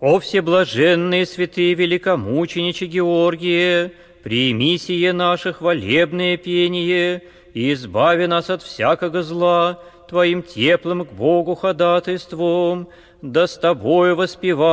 О всеблаженные святые великомученичи Георгие, прими сие наше хвалебное пение и избави нас от всякого зла Твоим теплым к Богу ходатайством, да с Тобою воспеваем